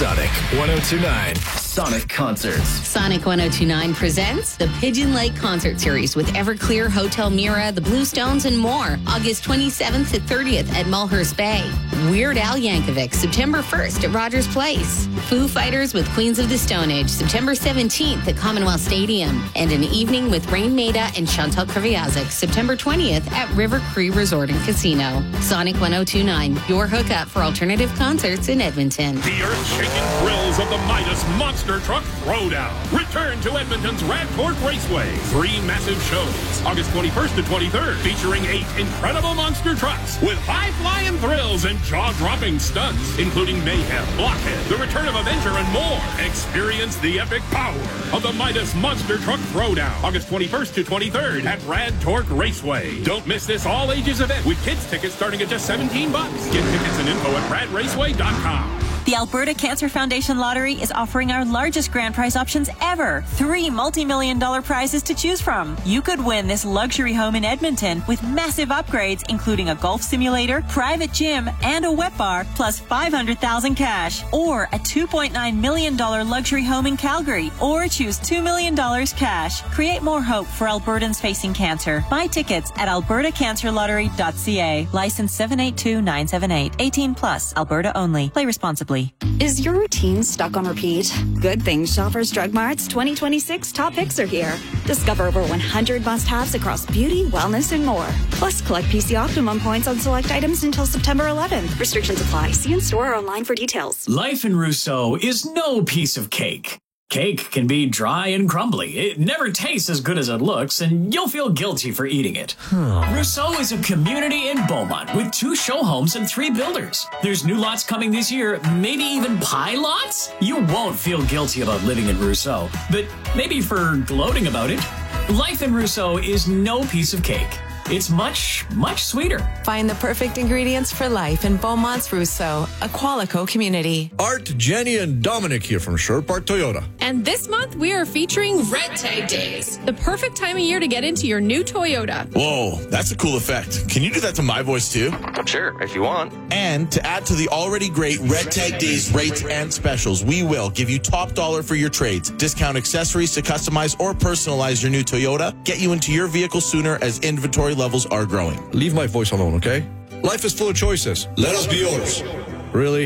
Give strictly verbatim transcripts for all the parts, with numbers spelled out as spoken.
Sonic one oh two point nine. Sonic Concerts. Sonic one oh two point nine presents the Pigeon Lake Concert Series with Everclear, Hotel Mira, the Bluestones, and more. August twenty-seventh to thirtieth at Mulhurst Bay. Weird Al Yankovic, September first at Rogers Place. Foo Fighters with Queens of the Stone Age, September seventeenth at Commonwealth Stadium. And an evening with Rain Maida and Chantal Kreviazek, September twentieth at River Cree Resort and Casino. Sonic one oh two point nine, your hookup for alternative concerts in Edmonton. The earth-shaking thrills of the Midas Monster Truck Throwdown. Return to Edmonton's Radport Raceway. Three massive shows. August twenty-first to twenty-third, featuring eight incredible monster trucks with high-flying thrills and jaw-dropping stunts, including Mayhem, Blockhead, The Return of Avenger, and more. Experience the epic power of the Midas Monster Truck Throwdown. August twenty-first to twenty-third at Rad Torque Raceway. Don't miss this all-ages event with kids tickets starting at just seventeen bucks. Get tickets and info at rad raceway dot com. The Alberta Cancer Foundation Lottery is offering our largest grand prize options ever. Three multi-million dollar prizes to choose from. You could win this luxury home in Edmonton with massive upgrades, including a golf simulator, private gym, and a wet bar, plus five hundred thousand dollars cash. Or a two point nine million dollars luxury home in Calgary. Or choose two million dollars cash. Create more hope for Albertans facing cancer. Buy tickets at alberta cancer lottery dot c a. License seven eight two nine seven eight. eighteen plus. Alberta only. Play responsibly. Is your routine stuck on repeat? Good thing Shoppers Drug Mart's twenty twenty-six top picks are here. Discover over one hundred must-haves across beauty, wellness, and more. Plus, collect P C Optimum points on select items until September eleventh. Restrictions apply. See in store or online for details. Life in Rousseau is no piece of cake. Cake can be dry and crumbly. It never tastes as good as it looks, and you'll feel guilty for eating it. Rousseau is a community in Beaumont with two show homes and three builders. There's new lots coming this year, maybe even pie lots? You won't feel guilty about living in Rousseau, but maybe for gloating about it. Life in Rousseau is no piece of cake. It's much, much sweeter. Find the perfect ingredients for life in Beaumont's Rousseau, a Qualico community. Art, Jenny, and Dominic here from Sherwood Park Toyota. And this month, we are featuring Red Tag Days, the perfect time of year to get into your new Toyota. Whoa, that's a cool effect. Can you do that to my voice too? Sure, if you want. And to add to the already great Red Tag Days rates and specials, we will give you top dollar for your trades, discount accessories to customize or personalize your new Toyota, get you into your vehicle sooner as inventory levels are growing. Leave my voice alone, okay? Life is full of choices. Let us be yours. Really?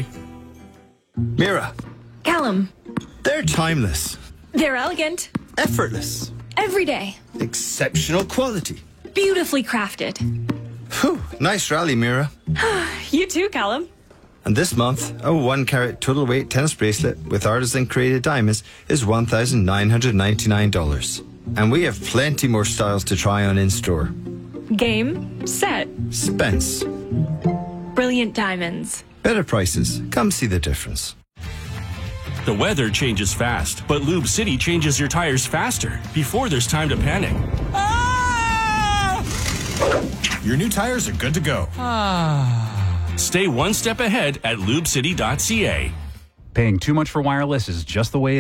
Mira. Callum. They're timeless. They're elegant. Effortless. Everyday. Exceptional quality. Beautifully crafted. Whew, nice rally, Mira. You too, Callum. And this month, a one carat total weight tennis bracelet with artisan created diamonds is one thousand nine hundred ninety-nine dollars. And we have plenty more styles to try on in store. Game, set. Spence. Brilliant diamonds. Better prices. Come see the difference. The weather changes fast, but Lube City changes your tires faster before there's time to panic. Ah! Your new tires are good to go. Ah. Stay one step ahead at lube city dot c a. Paying too much for wireless is just the way it